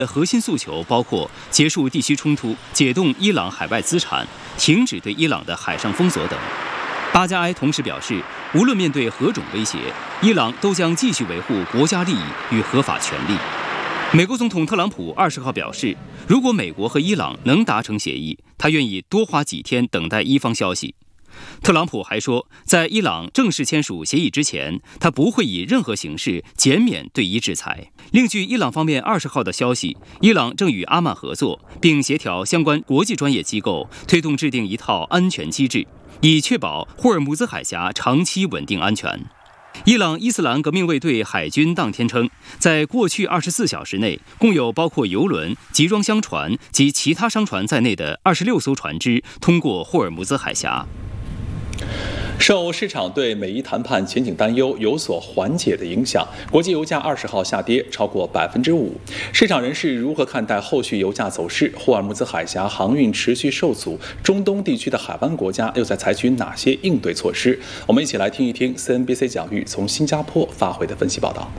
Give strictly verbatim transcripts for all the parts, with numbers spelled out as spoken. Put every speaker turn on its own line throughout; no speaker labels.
核心诉求包括结束地区冲突、解冻伊朗海外资产、停止对伊朗的海上封锁等。巴加埃同时表示，无论面对何种威胁，伊朗都将继续维护国家利益与合法权利。美国总统特朗普二十号表示，如果美国和伊朗能达成协议，他愿意多花几天等待伊方消息。特朗普还说，在伊朗正式签署协议之前，他不会以任何形式减免对伊制裁。另据伊朗方面二十号的消息，伊朗正与阿曼合作，并协调相关国际专业机构，推动制定一套安全机制，以确保霍尔木兹海峡长期稳定安全。伊朗伊斯兰革命卫队海军当天称，在过去二十四小时内，共有包括油轮、集装箱船及其他商船在内的二十六艘船只通过霍尔木兹海峡。
受市场对美伊谈判前景担忧有所缓解的影响，国际油价二十号下跌超过百分之五。市场人士如何看待后续油价走势？霍尔木兹海峡航运持续受阻，中东地区的海湾国家又在采取哪些应对措施？我们一起来听一听 C N B C 蒋玉从新加坡发回的分析报道。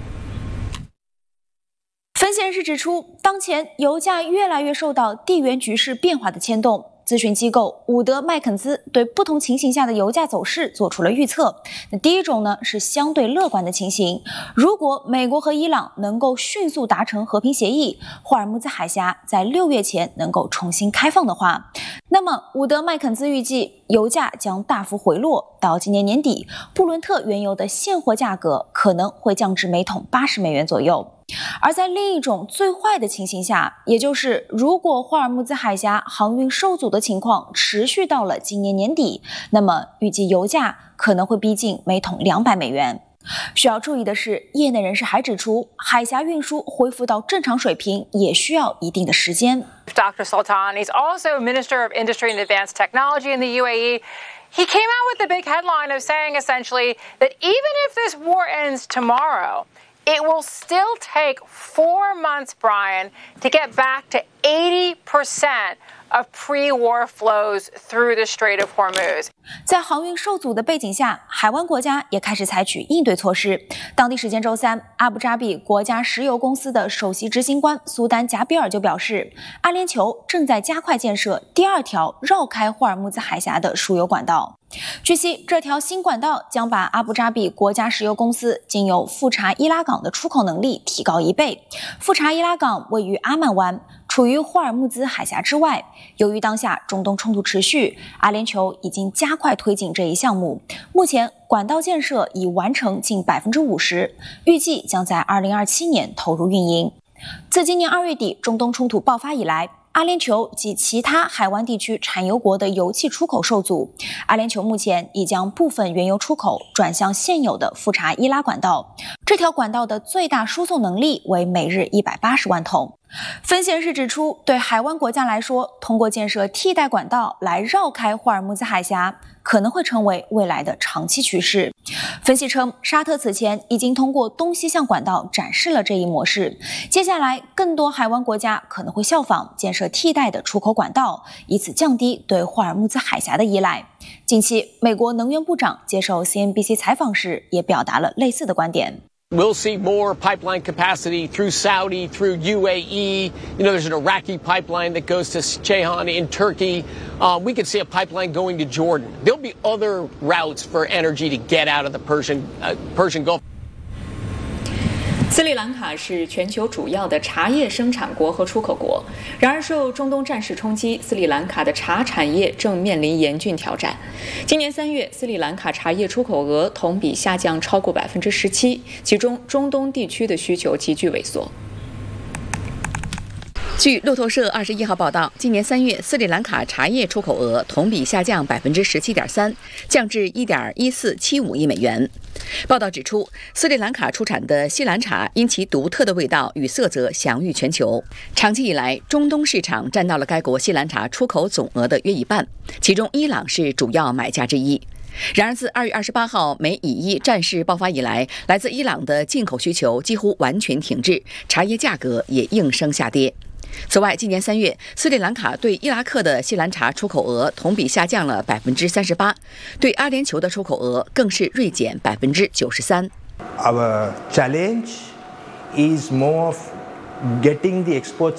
分析人士指出，当前油价越来越受到地缘局势变化的牵动。咨询机构伍德麦肯兹对不同情形下的油价走势做出了预测。那第一种呢是相对乐观的情形，如果美国和伊朗能够迅速达成和平协议，霍尔木兹海峡在六月前能够重新开放的话，那么伍德麦肯兹预计油价将大幅回落，到今年年底，布伦特原油的现货价格可能会降至每桶八十美元左右。而在另一种最坏的情形下，也就是如果霍尔木兹海峡航运受阻的情况持续到了今年年底，那么预计油价可能会逼近每桶两百美元。需要注意的是，业内人士还指出，海峡运输恢复到正常水平也需要一定的时间。
Doctor Sultan, he's also Minister of Industry and Advanced Technology in the U A E. He came out with the big headline of saying essentially that even if this war ends tomorrow, it will still take four months, Brian, to get back to eighty percent of pre-war flows through the Strait of Hormuz.
在航运受阻的背景下，海湾国家也开始采取应对措施。当地时间周三，阿布扎比国家石油公司的首席执行官苏丹贾比尔就表示，阿联酋正在加快建设第二条绕开霍尔木兹海峡的输油管道。据悉，这条新管道将把阿布扎比国家石油公司经由富查伊拉港的出口能力提高一倍。富查伊拉港位于阿曼湾，处于霍尔木兹海峡之外。由于当下中东冲突持续，阿联酋已经加快推进这一项目。目前管道建设已完成近 百分之五十， 预计将在二零二七年投入运营。自今年二月底中东冲突爆发以来，阿联酋及其他海湾地区产油国的油气出口受阻，阿联酋目前已将部分原油出口转向现有的富查伊拉管道，这条管道的最大输送能力为每日一百八十万桶。分析人士指出，对海湾国家来说，通过建设替代管道来绕开霍尔木兹海峡，可能会成为未来的长期趋势。分析称，沙特此前已经通过东西向管道展示了这一模式，接下来更多海湾国家可能会效仿建设替代的出口管道，以此降低对霍尔木兹海峡的依赖。近期，美国能源部长接受 C N B C 采访时也表达了类似的观点。
We'll see more pipeline capacity through Saudi, through U A E. You know, there's an Iraqi pipeline that goes to Ceyhan in Turkey. Uh, we could see a pipeline going to Jordan. There'll be other routes for energy to get out of the Persian, uh, Persian Gulf.
斯里兰卡是全球主要的茶叶生产国和出口国，然而受中东战事冲击，斯里兰卡的茶产业正面临严峻挑战。今年三月，斯里兰卡茶叶出口额同比下降超过百分之十七，其中中东地区的需求急剧萎缩。据路透社二十一号报道，今年三月，斯里兰卡茶叶出口额同比下降百分之十七点三，降至一点一四七五亿美元。报道指出，斯里兰卡出产的西兰茶因其独特的味道与色泽享誉全球。长期以来，中东市场占到了该国西兰茶出口总额的约一半，其中伊朗是主要买家之一。然而，自二月二十八号美以伊战事爆发以来，来自伊朗的进口需求几乎完全停滞，茶叶价格也应声下跌。此外，今年三月，斯里兰卡对伊拉克的西兰茶出口额同比下降了百分之三十八，对阿联酋的出口额更是锐减百分之九十三。
Our challenge is more of getting the exports